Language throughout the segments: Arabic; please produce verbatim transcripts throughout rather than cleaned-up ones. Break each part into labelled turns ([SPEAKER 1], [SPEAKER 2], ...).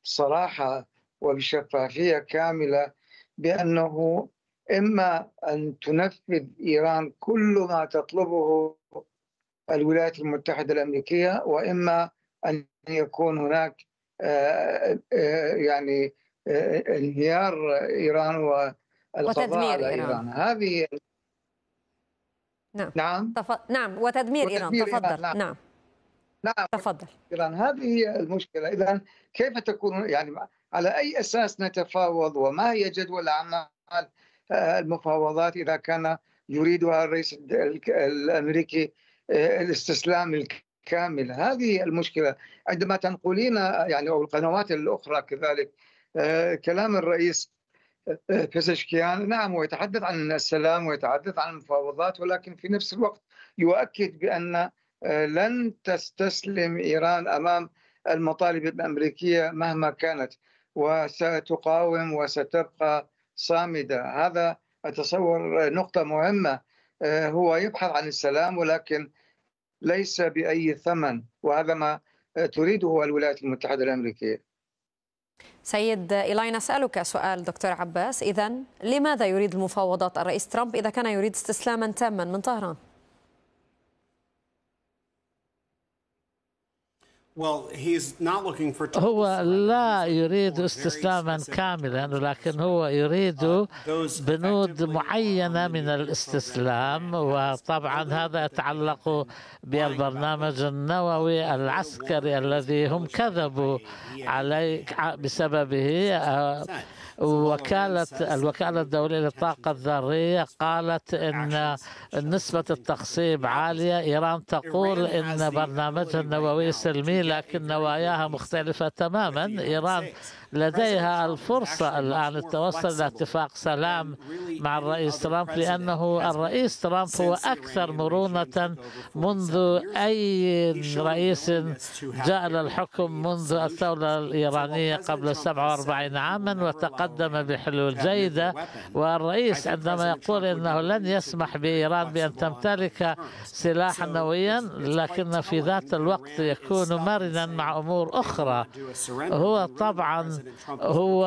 [SPEAKER 1] بصراحة وبشفافية كاملة بأنه إما أن تنفذ إيران كل ما تطلبه الولايات المتحدة الأمريكية، وإما أن يكون هناك آه، آه، يعني آه، انهيار إيران والقضاء
[SPEAKER 2] وتدمير
[SPEAKER 1] على
[SPEAKER 2] إيران.
[SPEAKER 1] إيران. هذه
[SPEAKER 2] نعم.
[SPEAKER 1] نعم
[SPEAKER 2] تف... نعم وتدمير إيران.
[SPEAKER 1] وتدمير
[SPEAKER 2] تفضل.
[SPEAKER 1] إيران. نعم
[SPEAKER 2] نعم
[SPEAKER 1] نعم
[SPEAKER 2] تفضل.
[SPEAKER 1] إيران، هذه هي المشكلة. إذا كيف تكون، يعني على أي أساس نتفاوض، وما هي جدول أعمال آه، المفاوضات إذا كان يريدها الرئيس الأمريكي آه، الاستسلام الكامل؟ هذه المشكلة. عندما تنقلين يعني أو القنوات الأخرى كذلك آه، كلام الرئيس آه، بيزشكيان، نعم، ويتحدث عن السلام ويتحدث عن المفاوضات، ولكن في نفس الوقت يؤكد بأن آه، لن تستسلم إيران أمام المطالب الأمريكية مهما كانت، وستقاوم وستبقى صامدة. هذا أتصور نقطة مهمة. آه، هو يبحث عن السلام ولكن ليس بأي ثمن، وهذا ما آه، تريده الولايات المتحدة الأمريكية.
[SPEAKER 2] سيد إيلاي، نسألك سؤال دكتور عباس. إذن لماذا يريد المفاوضات الرئيس ترامب إذا كان يريد استسلاما تاما من طهران؟
[SPEAKER 3] هو لا يريد استسلاما كاملا، ولكن هو يريد بنود معينة من الاستسلام، وطبعا هذا يتعلق بالبرنامج النووي العسكري الذي هم كذبوا عليه بسببه. وكالة الوكالة الدولية للطاقة الذرية قالت إن نسبة التخصيب عالية. إيران تقول إن برنامجها النووي سلمي، لكن نواياها مختلفة تماما. إيران لديها الفرصة الآن التوصل إلى اتفاق سلام مع الرئيس ترامب، لأنه الرئيس ترامب هو أكثر مرونة منذ أي رئيس جاء للحكم منذ الثورة الإيرانية قبل سبعة وأربعين عاما، وتقدم بحلول جيدة. والرئيس عندما يقول إنه لن يسمح بإيران بأن تمتلك سلاحا نوويا، لكن في ذات الوقت يكون مرنا مع أمور أخرى. هو طبعا هو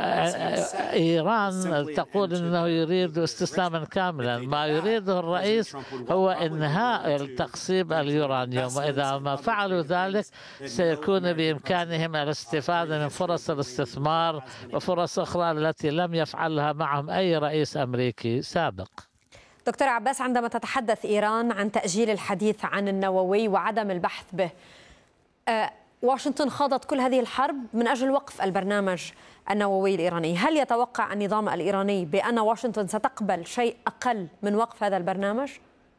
[SPEAKER 3] إيران تقول إنه يريد استسلاما كاملا، ما يريده الرئيس هو إنهاء التخصيب اليورانيوم، وإذا ما فعلوا ذلك سيكون بإمكانهم الاستفادة من فرص الاستثمار وفرص أخرى التي لم يفعلها معهم أي رئيس أمريكي سابق.
[SPEAKER 2] دكتور عباس، عندما تتحدث إيران عن تأجيل الحديث عن النووي وعدم البحث به، أه واشنطن خاضت كل هذه الحرب من أجل وقف البرنامج النووي الإيراني. هل يتوقع النظام الإيراني بأن واشنطن ستقبل شيء أقل من وقف هذا البرنامج؟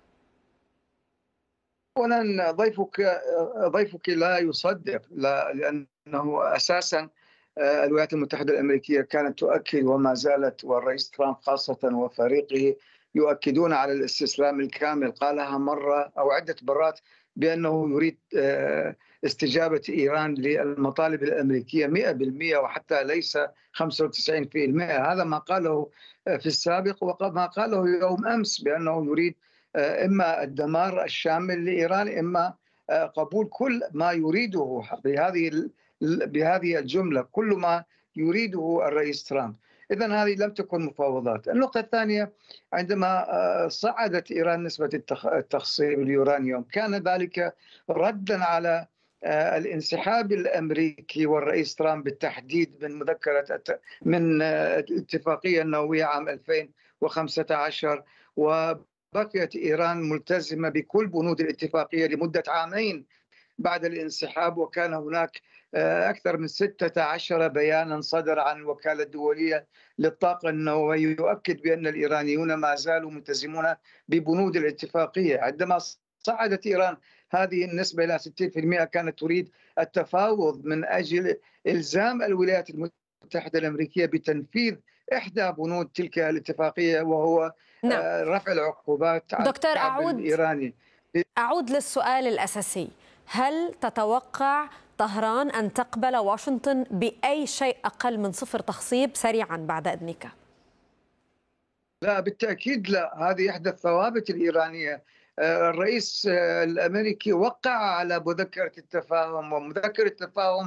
[SPEAKER 1] أولا ضيفك ضيفك لا يصدق، لا، لأنه أساسا الولايات المتحدة الأمريكية كانت تؤكد وما زالت، والرئيس ترامب خاصة وفريقه يؤكدون على الاستسلام الكامل. قالها مرة أو عدة مرات بأنه يريد استجابة إيران للمطالب الأمريكية مئة بالمئة وحتى ليس خمسة وتسعين بالمئة. هذا ما قاله في السابق وما قاله يوم أمس، بأنه يريد إما الدمار الشامل لإيران، إما قبول كل ما يريده بهذه بهذه الجملة، كل ما يريده الرئيس ترامب. إذن هذه لم تكن مفاوضات. النقطة الثانية، عندما صعدت إيران نسبة التخصيب اليورانيوم كان ذلك ردا على الانسحاب الأمريكي والرئيس ترامب بالتحديد من مذكرة من الاتفاقية النووية عام ألفين وخمسة عشر، وبقيت إيران ملتزمة بكل بنود الاتفاقية لمدة عامين بعد الانسحاب. وكان هناك أكثر من ستة عشر بيانا صدر عن الوكالة الدولية للطاقة النووية يؤكد بأن الإيرانيون ما زالوا ملتزمون ببنود الاتفاقية. عندما صعدت إيران هذه النسبة إلى ستين بالمئة كانت تريد التفاوض من أجل إلزام الولايات المتحدة الأمريكية بتنفيذ إحدى بنود تلك الاتفاقية، وهو
[SPEAKER 2] نعم.
[SPEAKER 1] رفع العقوبات على
[SPEAKER 2] دكتور
[SPEAKER 1] الشعب
[SPEAKER 2] أعود
[SPEAKER 1] الإيراني.
[SPEAKER 2] أعود للسؤال الأساسي: هل تتوقع طهران أن تقبل واشنطن بأي شيء أقل من صفر تخصيب سريعا بعد إذنك؟
[SPEAKER 1] لا، بالتأكيد لا. هذه إحدى الثوابت الإيرانية. الرئيس الأمريكي وقع على مذكرة التفاهم، ومذكرة التفاهم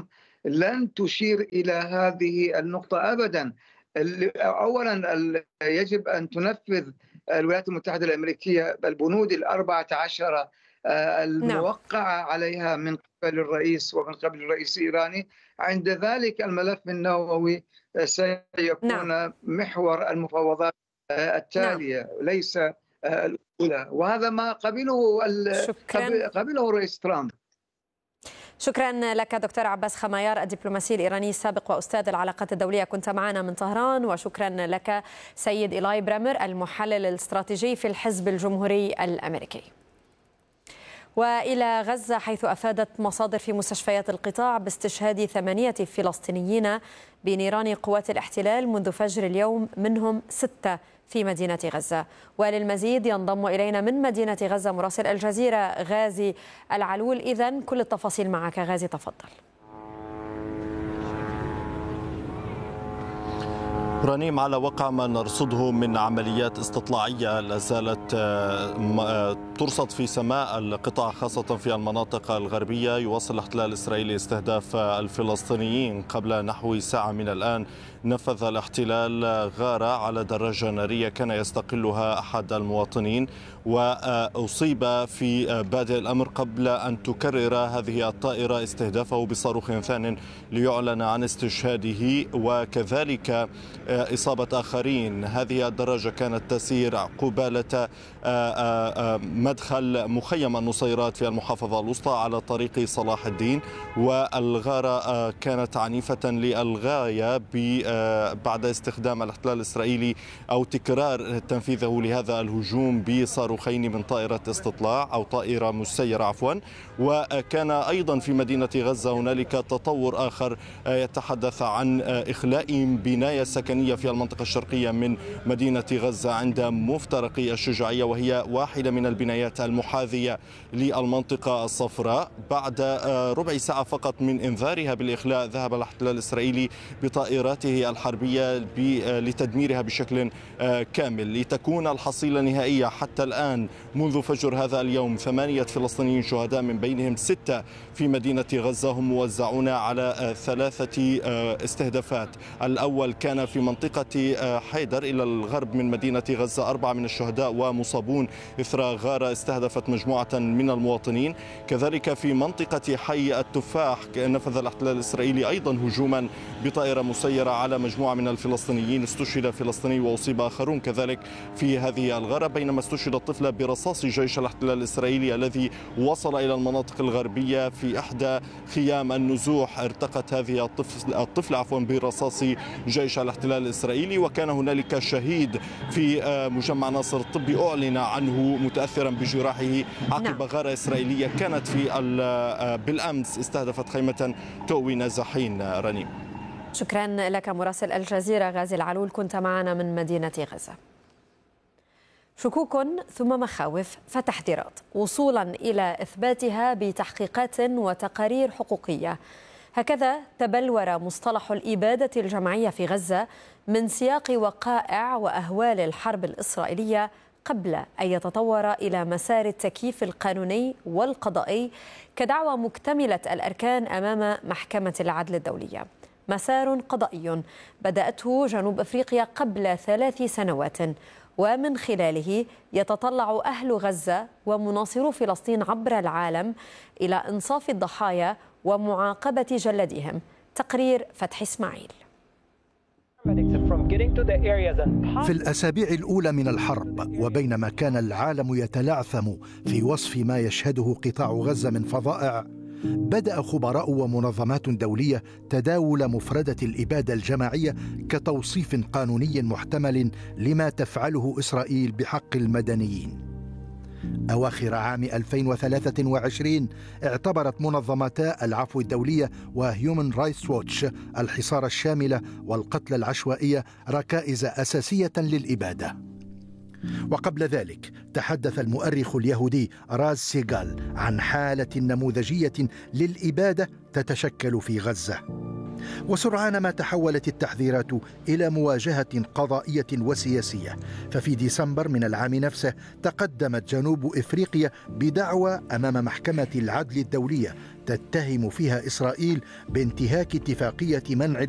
[SPEAKER 1] لن تشير إلى هذه النقطة أبدا. أولا يجب أن تنفذ الولايات المتحدة الأمريكية البنود الأربعة عشر الموقعة عليها من قبل الرئيس ومن قبل الرئيس الإيراني. عند ذلك الملف النووي سيكون محور المفاوضات التالية ليس الأولى، وهذا ما قبله قبله الرئيس ترامب.
[SPEAKER 2] شكرا لك دكتور عباس خمايار الدبلوماسي الإيراني السابق وأستاذ العلاقات الدولية، كنت معنا من طهران. وشكرا لك سيد إيلاي برامر المحلل الاستراتيجي في الحزب الجمهوري الأمريكي. وإلى غزة، حيث أفادت مصادر في مستشفيات القطاع باستشهاد ثمانية فلسطينيين بنيران قوات الاحتلال منذ فجر اليوم، منهم ستة في مدينة غزة. وللمزيد ينضم إلينا من مدينة غزة مراسل الجزيرة غازي العلول. إذن كل التفاصيل معك غازي، تفضل.
[SPEAKER 4] رنيم، على وقع ما نرصده من عمليات استطلاعية لا زالت ترصد في سماء القطاع خاصة في المناطق الغربية، يواصل الاحتلال الإسرائيلي استهداف الفلسطينيين. قبل نحو ساعة من الآن نفذ الاحتلال غارة على دراجة نارية كان يستقلها أحد المواطنين، وأصيب في بادئ الأمر قبل أن تكرر هذه الطائرة استهدافه بصاروخ ثان ليعلن عن استشهاده وكذلك إصابة آخرين. هذه الدراجة كانت تسير قبالة مدخل مخيم النصيرات في المحافظة الوسطى على طريق صلاح الدين، والغارة كانت عنيفة للغاية بعد استخدام الاحتلال الإسرائيلي أو تكرار تنفيذه لهذا الهجوم بصاروخين من طائرة استطلاع أو طائرة مسيرة عفوا. وكان أيضا في مدينة غزة هنالك تطور آخر يتحدث عن إخلاء بناية سكنية في المنطقة الشرقية من مدينة غزة عند مفترق الشجاعية، وهي واحدة من البنايات المحاذية للمنطقة الصفراء. بعد ربع ساعة فقط من إنذارها بالإخلاء ذهب الاحتلال الإسرائيلي بطائراته الحربية لتدميرها بشكل كامل، لتكون الحصيلة نهائية حتى الآن منذ فجر هذا اليوم ثمانية فلسطينيين شهداء، من بينهم ستة في مدينة غزة، هم موزعون على ثلاثة استهدافات. الأول كان في منطقة حيدر إلى الغرب من مدينة غزة، أربعة من الشهداء ومصابون إثر غارة استهدفت مجموعة من المواطنين. كذلك في منطقة حي التفاح نفذ الاحتلال الإسرائيلي أيضا هجوما بطائرة مسيرة على مجموعة من الفلسطينيين، استشهد فلسطيني وأصيب آخرون كذلك في هذه الغارة، بينما استشهد الطفل برصاص جيش الاحتلال الإسرائيلي الذي وصل إلى المناطق الغربية. في إحدى خيام النزوح ارتقت هذه الطفل الطفل عفوا برصاص جيش الاحتلال الإسرائيلي. وكان هنالك شهيد في مجمع ناصر الطبي أعلن عنه متأثرا بجراحه عقب غارة إسرائيلية كانت في بالأمس استهدفت خيمة تؤوي نازحين. رنيم،
[SPEAKER 2] شكرا لك مراسل الجزيرة غازي العلول، كنت معنا من مدينة غزة. شكوك ثم مخاوف فتحذيرات وصولا إلى إثباتها بتحقيقات وتقارير حقوقية. هكذا تبلور مصطلح الإبادة الجماعية في غزة من سياق وقائع وأهوال الحرب الإسرائيلية قبل أن يتطور إلى مسار التكييف القانوني والقضائي كدعوى مكتملة الأركان أمام محكمة العدل الدولية. مسار قضائي بدأته جنوب أفريقيا قبل ثلاث سنوات، ومن خلاله يتطلع أهل غزة ومناصرو فلسطين عبر العالم إلى إنصاف الضحايا ومعاقبة جلدهم. تقرير فتحي إسماعيل.
[SPEAKER 5] في الأسابيع الأولى من الحرب، وبينما كان العالم يتلعثم في وصف ما يشهده قطاع غزة من فظائع، بدأ خبراء ومنظمات دولية تداول مفردة الإبادة الجماعية كتوصيف قانوني محتمل لما تفعله إسرائيل بحق المدنيين. أواخر عام ألفين وثلاثة وعشرين اعتبرت منظمتا العفو الدولية وهيومن رايتس ووتش الحصار الشامل والقتل العشوائية ركائز أساسية للإبادة. وقبل ذلك تحدث المؤرخ اليهودي راز سيغال عن حالة نموذجية للإبادة تتشكل في غزة. وسرعان ما تحولت التحذيرات إلى مواجهة قضائية وسياسية. ففي ديسمبر من العام نفسه تقدمت جنوب إفريقيا بدعوى أمام محكمة العدل الدولية تتهم فيها إسرائيل بانتهاك اتفاقية منع